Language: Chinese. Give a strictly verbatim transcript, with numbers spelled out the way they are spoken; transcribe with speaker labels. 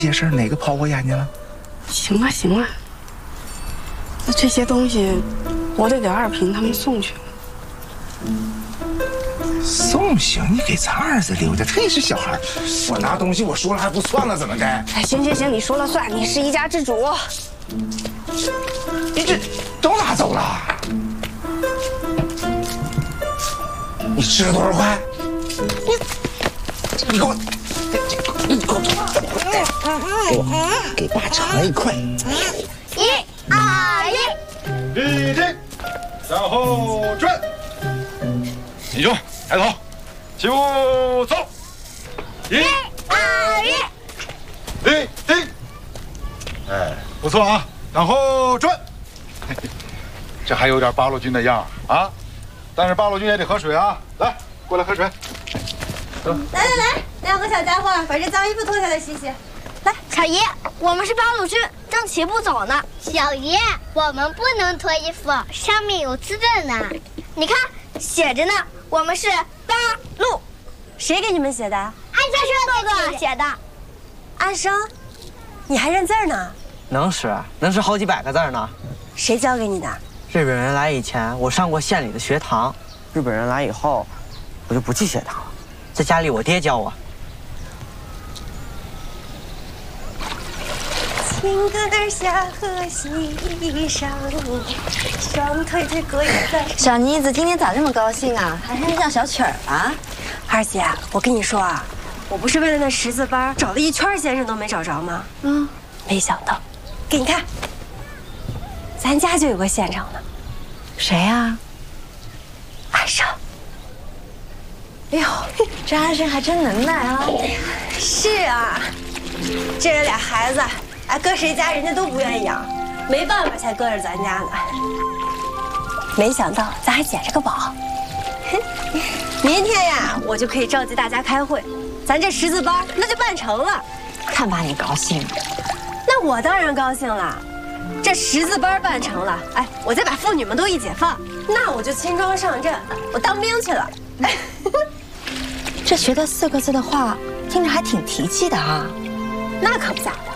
Speaker 1: 些事儿哪个跑我眼睛了？
Speaker 2: 行了行了，那这些东西我得给二平他们送去。
Speaker 1: 送行，你给咱儿子留着，他也是小孩。我拿东西我说了还不算了，怎么的？
Speaker 2: 哎，行行行，你说了算，你是一家之主。
Speaker 1: 你这都拿走了？你吃了多少块？你你给我，你给我，我给爸尝一块。
Speaker 3: 一二一，
Speaker 4: 立正，然后转，你就抬头，起步走，一
Speaker 3: 二一，
Speaker 4: 立定，哎，不错啊，然后转，这还有点八路军的样啊，但是八路军也得喝水啊，来，过来喝水。
Speaker 5: 来来来，两个小家伙，把这脏衣服脱下来洗洗。
Speaker 3: 来，小姨，我们是八路军，正齐步走呢。小姨，我们不能脱衣服，上面有字的呢。你看，写着呢，我们是八路。
Speaker 5: 谁给你们写的？
Speaker 3: 安生哥哥写的。
Speaker 5: 安生，你还认字呢？
Speaker 6: 能识，能识好几百个字呢。
Speaker 5: 谁教给你的？
Speaker 6: 日本人来以前，我上过县里的学堂；日本人来以后，我就不去学堂了，在家里我爹教我。
Speaker 5: 情歌下河西上，双腿腿跪在。
Speaker 7: 小妮子今天咋这么高兴啊？还哼上小曲儿啊？
Speaker 5: 二姐，我跟你说啊，我不是为了那识字班找了一圈先生都没找着吗？嗯，没想到，给你看，咱家就有个县城呢。
Speaker 7: 谁呀？
Speaker 5: 安生。
Speaker 7: 哎呦，这安生还真能耐啊！
Speaker 5: 是啊，这人俩孩子，哎，搁谁家人家都不愿意养，没办法才搁着咱家呢。没想到咱还捡着个宝。明天呀，我就可以召集大家开会，咱这识字班那就办成了。
Speaker 7: 看把你高兴的。
Speaker 5: 那我当然高兴了，这识字班办成了，哎，我再把妇女们都一解放，那我就轻装上阵，我当兵去了。
Speaker 7: 这学的四个字的话，听着还挺提气的啊。
Speaker 5: 那可不咋的。